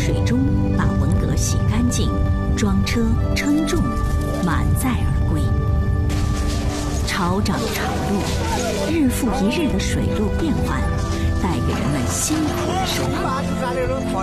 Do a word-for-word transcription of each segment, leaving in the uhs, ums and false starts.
水中把文革洗干净，装车称重，满载而归。潮涨潮落，日复一日的水路变换，带给人们辛苦的收获。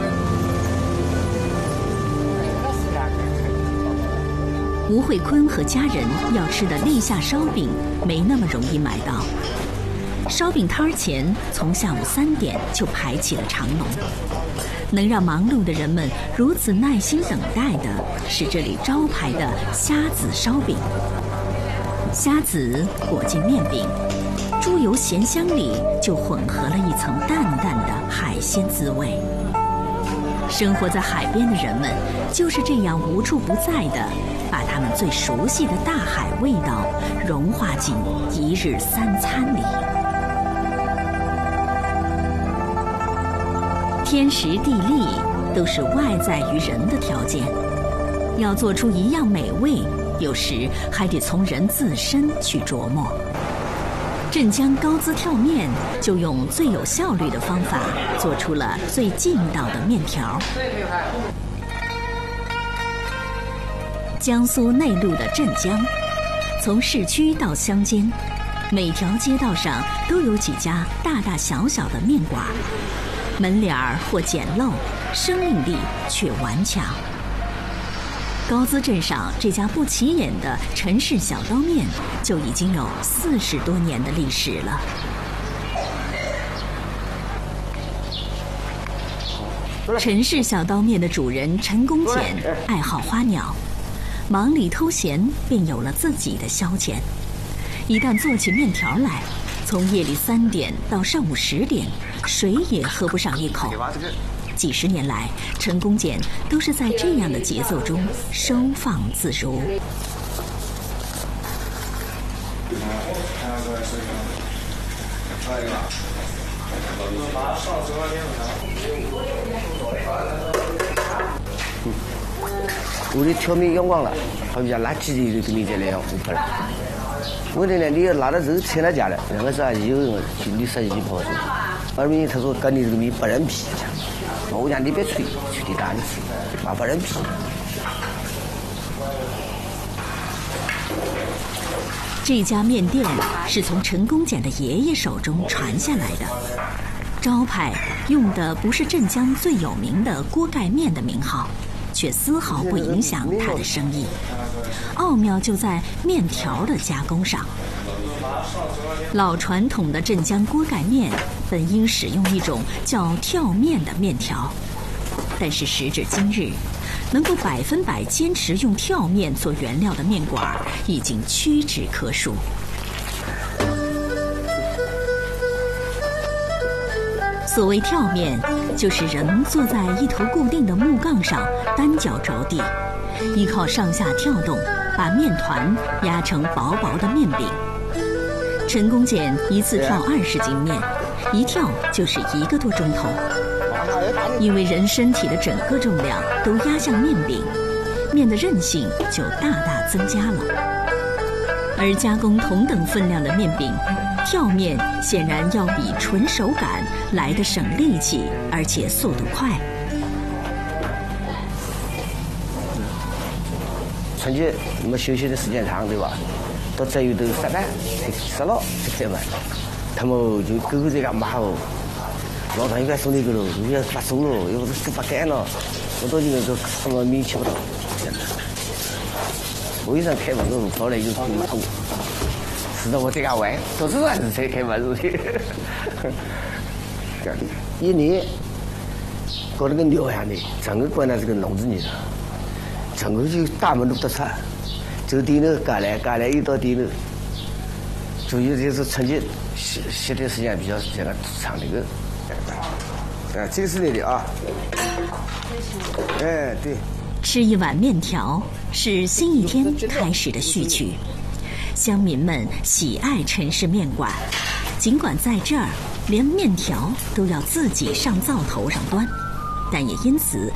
吴慧坤和家人要吃的立夏烧饼没那么容易买到。烧饼摊儿前从下午三点就排起了长龙。能让忙碌的人们如此耐心等待的是这里招牌的虾子烧饼。虾子裹进面饼，猪油咸香里就混合了一层淡淡的海鲜滋味。生活在海边的人们就是这样无处不在的把他们最熟悉的大海味道融化进一日三餐里。天时地利都是外在于人的条件，要做出一样美味，有时还得从人自身去琢磨。镇江高滋跳面就用最有效率的方法做出了最地道的面条。江苏内陆的镇江，从市区到乡间，每条街道上都有几家大大小小的面馆，门脸儿或简陋，生命力却顽强。高滋镇上这家不起眼的陈氏小刀面就已经有四十多年的历史了。陈氏小刀面的主人陈公俭爱好花鸟，忙里偷闲便有了自己的消遣。一旦做起面条来，从夜里三点到上午十点，谁也喝不上一口。几十年来，陈公俭都是在这样的节奏中收放自如。 我的挑面用光了，好比讲拿几的给你这来用不了。问题呢，你要拿到肉切了家了，两个是也有人经历设计跑出。二米他说跟你这个米不认皮，我讲你别吹，吹的大的吃，啊不认皮。 这家面店是从陈公俭的爷爷手中传下来的，招牌用的不是镇江最有名的锅盖面的名号，却丝毫不影响他的生意。奥妙就在面条的加工上。老传统的镇江锅盖面本应使用一种叫跳面的面条，但是时至今日，能够百分百坚持用跳面做原料的面馆已经屈指可数。所谓跳面，就是人坐在一头固定的木杠上，单脚着地，依靠上下跳动，把面团压成薄薄的面饼。陈公俭一次跳二十斤面，一跳就是一个多钟头。因为人身体的整个重量都压向面饼，面的韧性就大大增加了。而加工同等分量的面饼，跳面显然要比纯手擀来得省力气，而且速度快。 春节我们休息的时间长，对吧？到这里头上班，吃了就开门，他们就狗狗这个骂哦，老唐应该送那个了，你要发馊了，又不是发干了，我到现在都他们米吃不到，真的。我一上开门了，跑来就跟我吐，使得我这个玩，都是乱子才开门出去。一年搞那个鸟样的，整个关到这个笼子里头，整个就大门都不差。走地呢，赶来赶来一到地呢，主要就是春节歇歇的时间比较这个长的个。哎，这个是你的啊。哎，对。 吃一碗面条是新一天开始的序曲。乡民们喜爱陈氏面馆，尽管在这儿连面条都要自己上灶头上端，但也因此